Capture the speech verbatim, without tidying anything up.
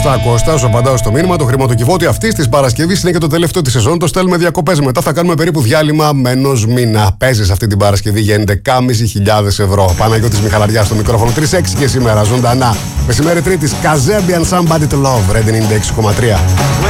Κώστα, Κώστα, σου απαντάω στο μήνυμα. Το χρηματοκιβώτιο αυτή τη Παρασκευή είναι και το τελευταίο τη σεζόν. Το στέλνουμε διακοπές. Μετά θα κάνουμε περίπου διάλειμμα με ενός μήνα. Παίζει αυτή την Παρασκευή για έντεκα χιλιάδες πεντακόσιες ευρώ. Παναγιώτης Μιχαλαριάς στο μικρόφωνο. τρεις έξι και σήμερα ζωντανά. Μεσημέρι Τρίτης. Kazebian Somebody to Love. Reading ενενήντα έξι κόμμα τρία.